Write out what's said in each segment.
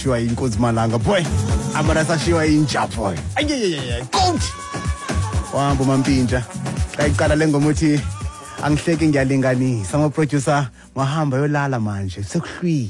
shiwa inkosi Malanga boy amara sashiwa inja boy ayeyeye goat wahamba mampintsha xa iqala lengoma uthi angihleki ngiyalinganisa ama producer mahamba yolala manje sekuhlwile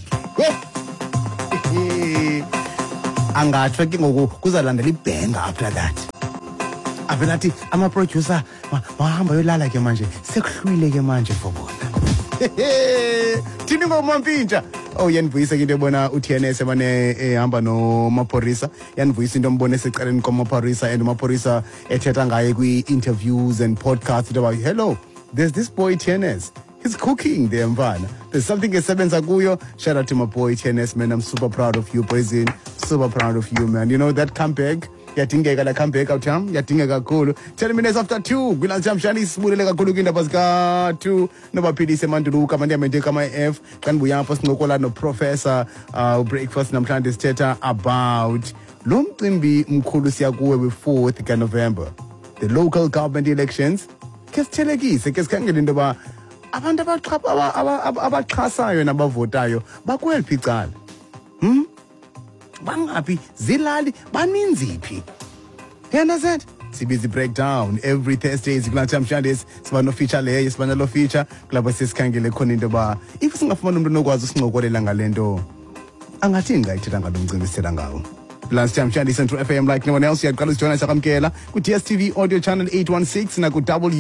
angathwe ke ngoku kuzalandela ibhenga after that avela athi ama producer mahamba yolala ke manje sekuhlwile ke manje for bona thini ngoma mpintsha yanivuyisa into ebona uTNS emane ehamba noMaphorisa yanivuyisa into ombone secaleni koMaphorisa and uMaphorisa ethetha ngaye kwi-interviews and podcasts about hello there's this boy TNS he's cooking there mfana there's something esebenza kuyo shout out to my boy TNS man I'm super proud of you Poison super proud of you man you know that comeback yadingeka la comeback awutham yadingeka kakhulu 10 minutes after 2 kwilantsha mshani sibulele kakhulu kwindaba zika 2 nobaphilise manduluka amandiyamente kama F xa nibuya apho sincokola noprofessor breakfast namhlanje sithetha about lo mcimbi mkhulu siya kuwe we-4th kaNovember the local government elections ke sithelekise ke sikhangele into ba abantu abaxhasayo nabavotayo bakweliphi icala bangapi zilali baninziphi understand sibizi breakdown every Thursdays kulantha mshande siba no feature leyo siba nalo feature kulapho sesikhangele khona into ba if singafumana umuntu onokwazi usincokolela ngalento angathini ngayithetha ngalomcimbi sithela ngawo last time mshande Central FM like no one else yaqala usijoyina sakamkela ku DSTV audio channel 816 na ku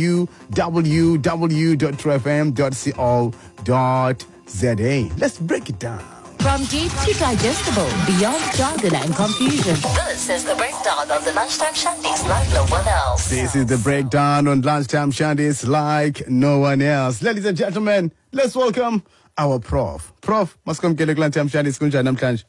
www.trfm.co.za let's break it down. From deep to digestible, beyond jargon and confusion. This is the breakdown of the Lunchtime Shandies like no one else. This is the breakdown on Lunchtime Shandies like no one else. Ladies and gentlemen, let's welcome our Prof. Prof, masikwamkele Lunchtime Shandies kunjani namhlanje?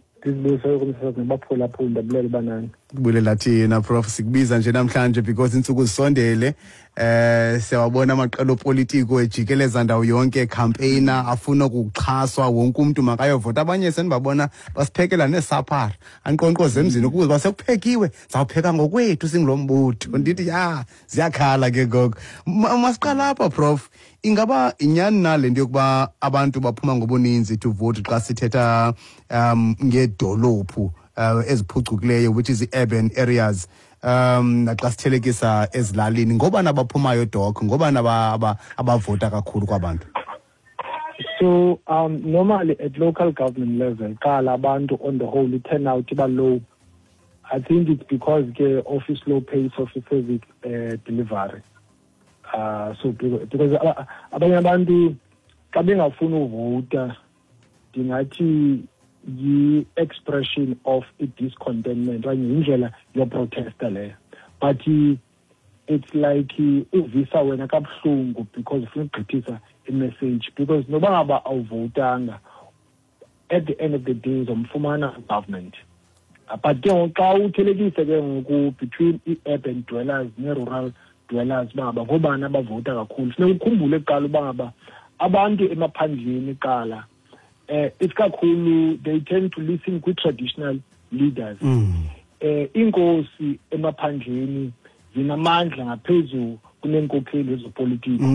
Bulela thina Prof sikubiza nje namhlanje because insuku zisondele siyawabona amaqelo politiko ejikeleza ndawo yonke campaigner afuna ukuxhaswa wonke umuntu makayovota abanye senibabona basiphekela nesapara anqonqoze emzini ukuze basekuphekiwe zawupheka ngokwethu singilombutho ndithi ziyakhala ke gogo masiqala apha Prof ingaba inyani nalento yokuba abantu baphuma ngobuninzi to vote xa sithetha ngedolophu eziphucukileyo which is the urban areas naxa sithelekisa ezilalini ngoba nabaphumayo doc ngoba abavota kakhulu kwabantu. So normally at local government level qala abantu on the whole turnout iba low. I think it's because the office low pace of service delivery. So because abanye abantu xa bengafuna uvota ndingathi yi-expression of a discontentment okanye yindlela yoprotesta leyo but it's like uvisa wena kabuhlungu because ufuna ukugqithisa i-message because noba ngaba awuvotanga at the end of the day uzomfumana government but ke xa uthelekise ke ngoku between i-urban dwellers ne-rural dwellers baba ngobani abavota kakhulu funeka ukhumbule kuqala uba ngaba abantu emaphandleni qala iskakhulu they tend to listen to traditional leaders. Inkosi emaphandleni zinamandla ngaphezulu kunenkokheli ezopolitiko.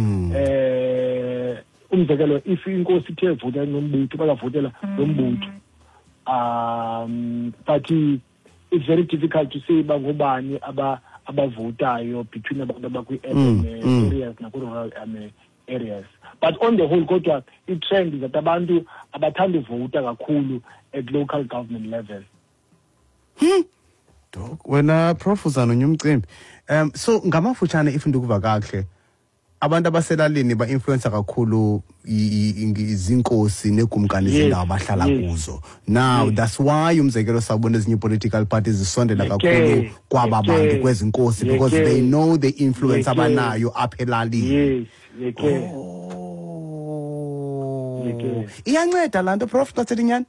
Umzekelo if inkosi ithe vota nombutho bakavotela nombutho. But it's very difficult to say bangobani abavotayo between abantu abakwi-urban areas naku-rural areas. But on the whole, kodwa i-trend is that abantu abathanda uvota kakhulu at local government level. Doc, wena Prof uzana nyumcimbi. So ngamafutshane if ndikuva kahle abantu abaselalini ba-influencer kakhulu izinkosi negumkani zindawo abahlala kuzo. Now that's why umzekelo sawubona ezinye political parties zisondela kakhulu kwaba bantu kwezinkosi because they know the influence abanayo apha elalini. Iyanceda lanto Prof Qatselinyani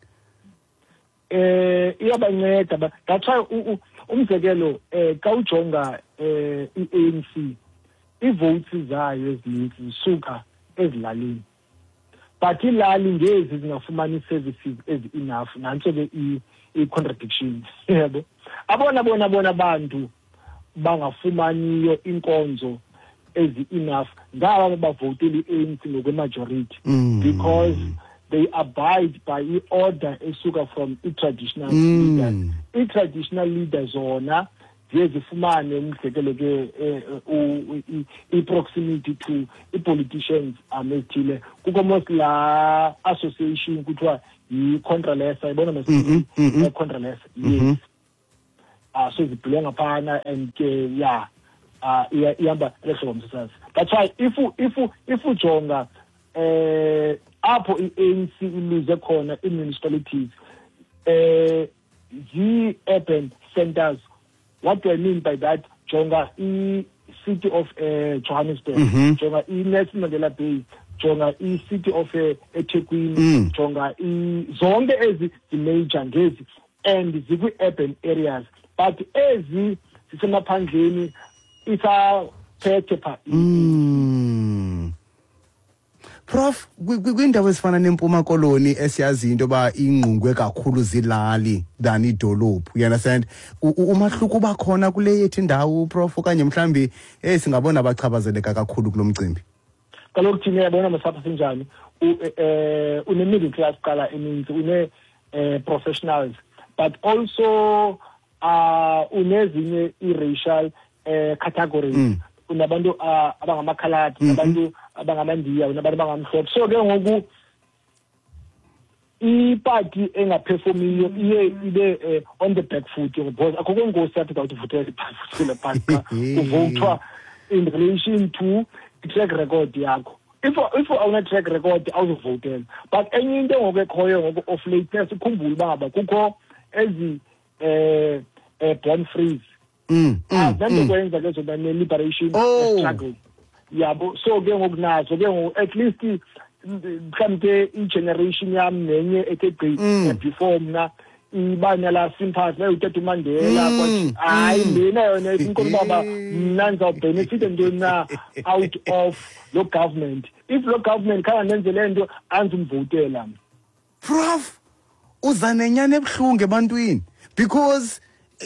iyabanceda that's why umzekelo xa ujonga i-ANC i-votes zayo ezininzi zisuka ezilalini but ilali ngezi zingafumani services ezi-enough nantso ke i-contradiction yebo abona abantu bangafumaniyo inkonzo ezi-enough ngaba bavotela i-ANC ngokwemajority because they abide by the order esuka from i-traditional leaders. I-traditional leaders zona ziyezifumane umzekelo ke i-proximity to i-politicians ethile kukomos la association kuthiwa yi-contralesa ibona masithi contralesa yes so zibhilonga phana and yeah ihamba lehlobo msasazi. That's why if ujonga apho i-ANC iluze khona i-municipalities urban centers. What do I mean by that? Jonga city of Johannesburg, jonga Nelson Mandela Bay, jonga city of eThekwini, jonga zonke ezi major ngezi and zikwi-urban areas, but ezi zisemaphandleni isaphethe pha. Prof, kwindawo ezifana neMpuma Koloni esiyazi into ba ingqungwe kakhulu zilali than idolophu, you understand? Umahluko uba khona kule yethu indawo Prof okanye mhlambi singabona abachabazeleka kakhulu kulomcimbi. Kaloku thina yabona masapha sinjani une middle class qala eninzi, une professionals, but also unezinye i-racial categories. Unabantu abangamakhaladi, nabantu abangamandiya, unabantu abangamhlophe. So ke ngoku iparty engaperformiyo ibe on the back foot because akukho ingozi yathi ukuthi votela iphasile phasi uvotwa in relation to track record yakho. If awuna track record awuzovotela, but enye into ngoku ekhoyo ngoku of late sikhumbule baba kukho ezi born freeze then kwenza ke zoba ne-liberation struggle yabo. So ke ngokunazo ke ngoku at least mhlawumbe i-generation yami nenye ethe before mna ibanya la sympathy bayuthetha uMandela kwathi hayi lena yona inkolo baba mna ngizawubenefit ntoni na out of lo government. If lo government khaya nenze le nto andimvotela. Prof, uzanenyane ebuhlungu ebantwini because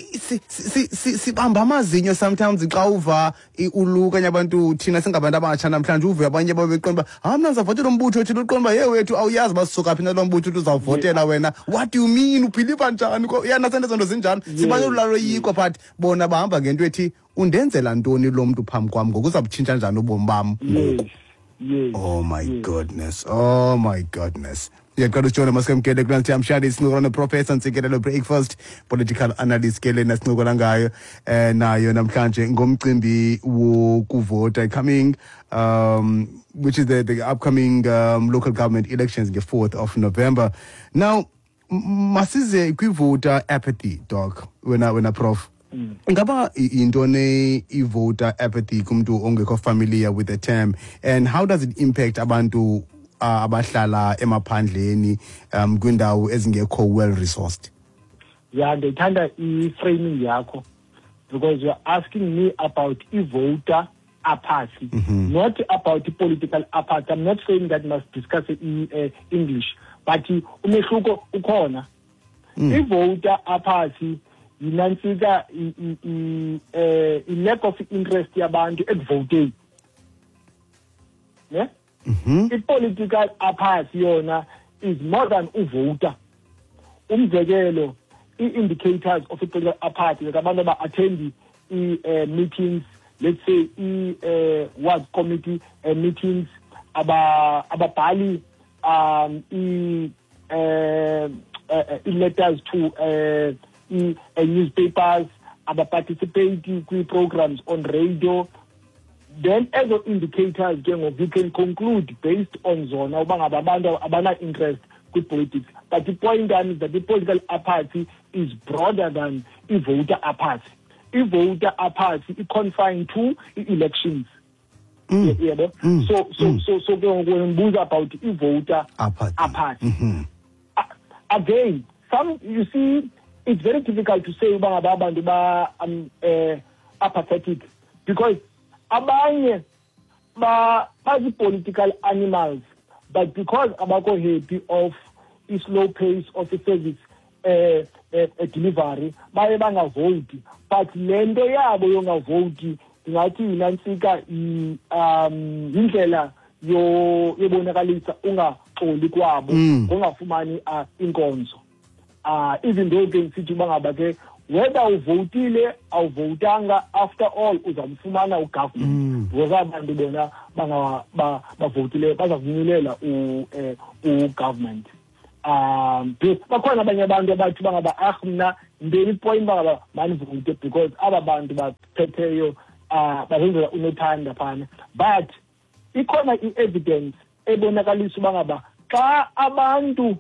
sibamba amazinyo sometimes xa uva ulukanye abantu thina singabantu abatsha namhlanje uve abanye babeqonda mna ngizavotela umbutho othile uqonda wethu awuyazi basisuka phi nalo mbutho uzawuvotela wena. What do you mean? Uphilipa njani? Uyanasende zonto zinjani? Sibanye ulalo yiko but bona bahamba ngento ethi undenzela ntoni lo muntu phambi kwami ngoku uzabutshintsha njani ubomi bam. Yes. Oh my goodness. Oh my goodness. Yaqala uJohn Maskemkele kulanthi amshadi sinqola Professor Ntsikelelo Breakfast political analyst ke lena sinqola ngayo nayo namhlanje ngomcimbi wokuvota coming which is the upcoming local government elections the 4th of November. Now masize kwivoter apathy doc wena Prof. Ngaba intone i-voter apathy kumuntu ongekho familiar with the term, and how does it impact abantu abahlala emaphandleni kwindawo ezingekho well resourced? Yeah, ndithanda i-framing yakho because you're asking me about i-voter apathy, not about the political apathy. I'm not saying that must discuss English, but umehluko ukhona. I-voter apathy yinansika i-lack of interest yabantu ekuvoteni. Yeah? I-political apathy yona is more than uvoter. Umzekelo, i-indicators of i-political apathy, like abantu aba-attend meetings, let's say ward committee meetings, ababhali letters to newspapers, participate in programs on radio. Then as indicators, we can conclude based on zona abana interest with politics. But the point is that the political apathy is broader than the voter apathy. The voter apathy is confined to elections. So when we about the voter apathy. Again, you see, it's very difficult to say apathetic because abanye bazi political animals, but because abako happy of a slow pace of the service delivery, baye bangavoti. But lento yabo yongavoti ngathi inansika indlela yobonakalisa ukungaxoli kwabo ngongafumani inkonzo. Even though ke sithi bangaba ke whether uvotile awuvotanga, after all uzamfumana ugovernment because abantu bona bavotile bazakunyelela ugovernment. Bakhona abanye abantu abathi bangaba mna ndeni point bangaba manivote because aba bantu baphetheyo bazenzela unothanda phana, but ikhona i-evidence ebonakalisa bangaba xa abantu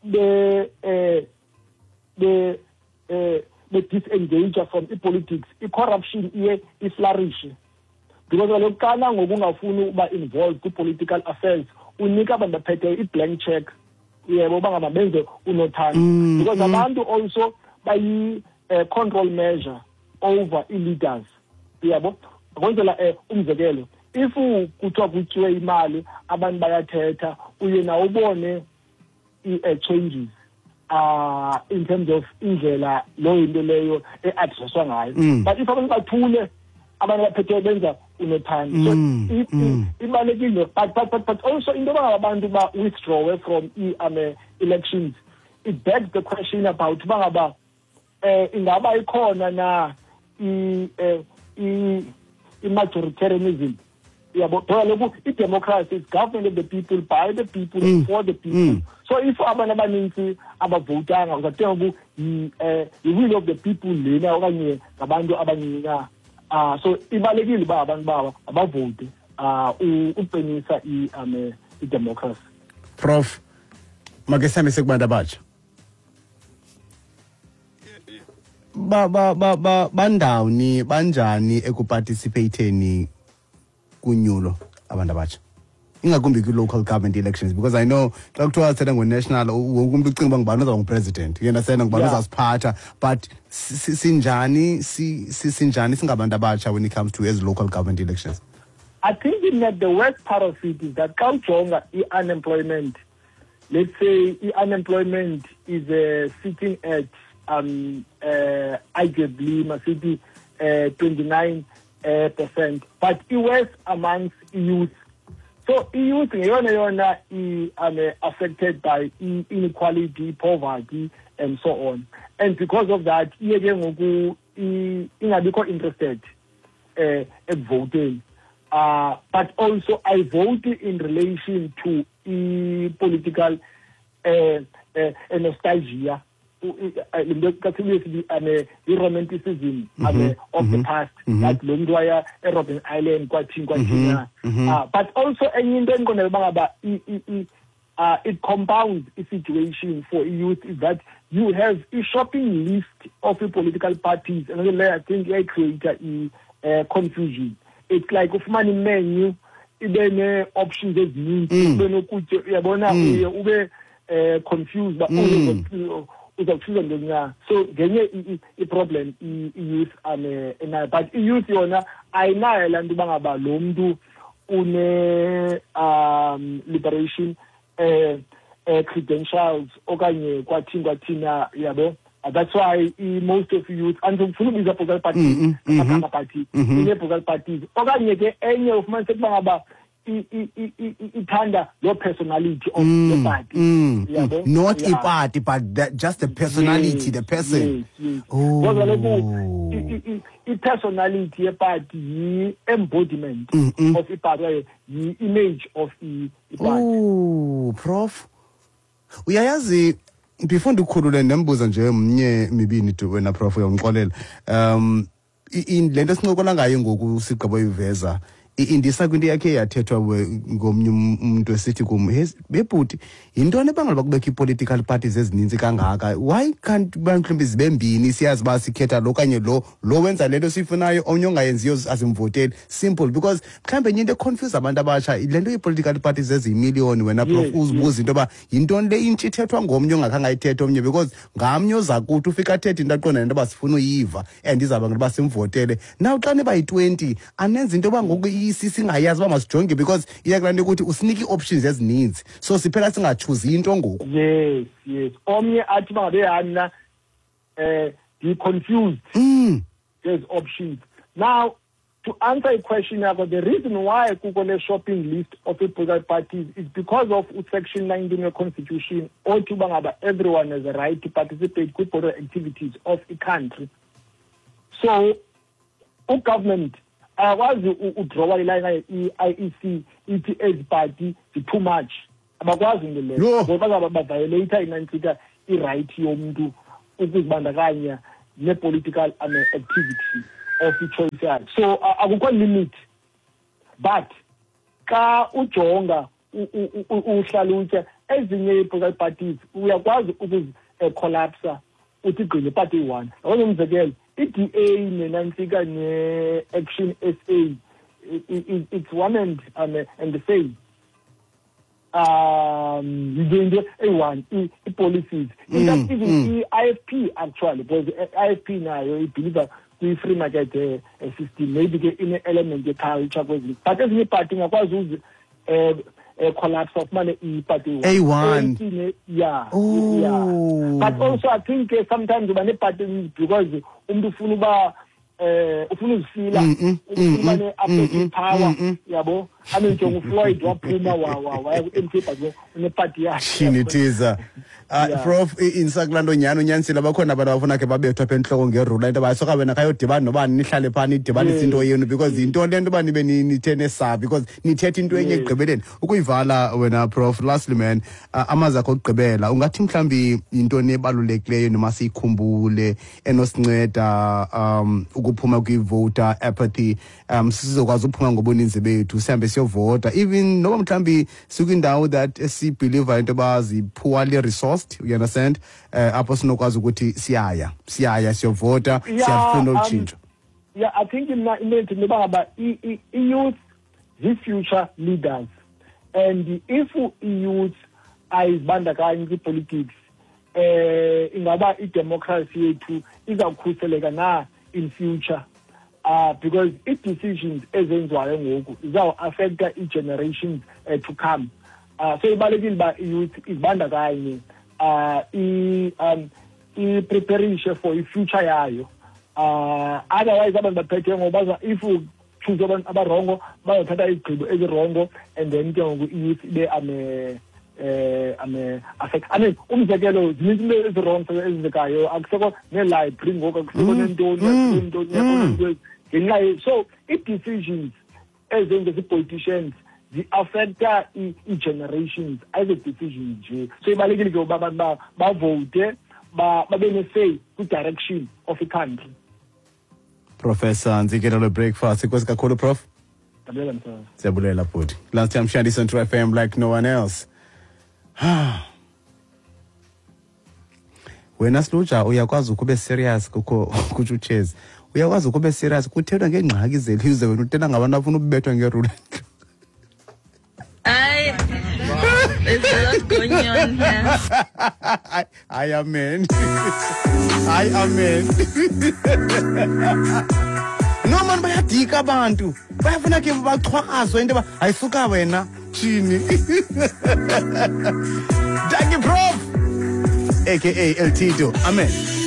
disengage from politics, i-corruption iye iflourishe because kaloku kana ngokungafuni uba involved ku-political affairs unika abantu baphetheyo i-blank check yebo bangaba benze unothanda because abantu also bayi-control measure over i-leaders yabo. Ngokwenzela umzekelo, if kuthiwa kutyiwe imali abantu bayathetha uye na ubone i-changes in terms of indlela lo into leyo e-addresswa ngayo. But if abantu bathule abantu baphethe benza unothanda, so ibalekile. But also into yoba abantu ba-withdraw from elections, it begs the question about bangaba ingaba ikhona na i-majoritarianism. Yabo, i-democracy is government of the people, by the people, for the people. So if abantu abaninzi abavotanga uzathenga i-will of the people lena okanye ngabantu abaninga, so ibalekile ba abantu bawa abavote uqinisa i-democracy. Prof, make sami sekubantu abatsha bandawuni banjani ekuparticipateni kunyulo abantu abatsha, ingakumbi ku-local government elections, because I know xa kuthiwa sithetha ngo-national wonke umuntu ucinga uba ngubani oza ngu-president, uyendasena ngubani ozasiphatha, but sinjani singabantu abatsha when it comes to as local government elections? I think that the worst part of it is that xa ujonga i-unemployment, let's say i-unemployment is sitting at arguably masithi 29%, but it was amongst youth. So youth yona affected by inequality, poverty, and so on. And because of that, ingabikho interested at voting. But also I voted in relation to political nostalgia. Romanticism of the past, like Londwaya, Robben Island, but also it compounds a situation for youth is that you have a shopping list of the political parties, and I think I create a confusion. It's like of money menu, then options as means, confused, but so genye i-problem i-youth but i-youth yona ayinayo lanto bangaba lo mntu une liberation credentials okanye kwathina yabo. That's why most of youth and ngifuna ubiza political parties amagama party political parties okanye ke enye ufumanise bangaba ithanda your personality of the party. Not a party, but just the personality, the person. Yes. Personality a party, embodiment of a party, image of a party. Oh, Prof. Uyayazi before ndikhulule nembuza nje mnye mibini tu wena Prof uyongixolela in lento sincokola ngayo ngoku sigqibo iveza indisa kwinto yakhe yathethwa ngomnye umuntu esithi kum bebhuti yintoni ebangela kubekho i-political parties ezininzi kangaka, why can't mhlawumbi zibe mbini siyazi uba sikhetha lo kanye lo wenza le nto siyifunayo omnye ongayenziyo azimvoteli, simple. Because mhlawumbe enye into econfuse abantu abatsha le nto ii-political parties eziyimiliyoni wena Prof uzibuza into yoba yintoni le intshi ithethwa ngomnye ongakhange ayithethe omnye, because ngamnye oza kuthi ufika athethe into aqonda nento yoba sifuna uyiva and izawubangela uba simvotele. Now xa niba yi-20 anenza into yoba ngoku singayazi uba masijonge, because iyakulaa nto ukuthi usinike ii-options ezininzi so siphela singatshuzi into ngoku. Yes. Omnye athi bangabe yana be confused. There's options. Now, to answer a question about the reason why Google a shopping list of political parties is because of Section 19 of the Constitution, or to everyone has a right to participate in political activities of a country. So, government was draw a line IEC, ETS party, too much. Abakwazi ngile ngoba violator inantsika right yomuntu ukuzibandakanya ne-political activity of choice yakhe. So akukho limit, but ka ujonga uhlalutya ezinye i-political parties uyakwazi collapse uthi gqile party 1. Ngokomzekelo i-DA nenantsika ne-Action SA, it's one and the same. The A1 policies. In fact, even the IFP actually, because IFP now you believe that the free market system maybe in an element of culture, but as we party was collapse of money party A1. Yeah. Oh. Yeah. But also I think sometimes when party because umdufunuba ufuna uzifila ufuna ne-affective power yabo njengo Floyd waphuma waya ku-MP but une-party yakhe shinitiza Prof insakulando nyano nyanisile bakhona abantu abafuna ke babethwa apha enhloko ngerula into basoka wena kayodibana nobani nihlale phana idibanise into yenu because into lento bani benithene sabi because nithetha into enye egqibeleni ukuyivala wena Prof. Lastly man amaza akho ogqibela ungathi mhlambi into nebalulekileyo noma siyikhumbule enosinceda ukuphuma kwi-voter apathy sizokwazi ukuphuma ngobuninzi bethu sihambe siyovota even noma mhlambi sikwindawo that sibeliever into bazi-poorly resourced, you understand, apho sinokwazi ukuthi siyaya siyovota siyafuna utshintsho. Yeah, I think in youth, the future leaders, and if youth ayizibandakanya politics ingaba i-democracy yethu izawukhuseleka na in future, because decisions ezenziwayo ngoku zizawuaffecta i-generations to come. So ibalekile ba youth izibandakanye i-preparishe for i-future yayo. Otherwise abantu baphethe ngoba if choose abantu abarongo bayothatha izigqibo ezirongo and then ke ngoku i-youth ibe affect. I mean umzekelo zininzi ezirongo ezenzekayo akusekho ne-library ngoku akusekho nentoni ngenxa so i-decisions ezenza zi-politicians zi-affecta i-generations as a decision nje. So ibalekile ke abantu bavote babe ne-say kwi-direction of a country. Professor Nzikelelo Breakfast inkosi kakhulu Prof. Siyabulela bhuti. Last time Shandy Central FM like no one else. Wena Sluja uyakwazi ukube serious kuthi ucheze. Uyakwazi ukube serious kuthethwa ngengxaki zelizwe wena uthetha ngabantu abafuna ukubethwa ngerule. There's a lot going on here. I amen. I amen. No man bayadika abantu. Bayafuna ke bachwakazwe into ayisuka wena chini. Thank you Prof. AKA El Tito. Amen.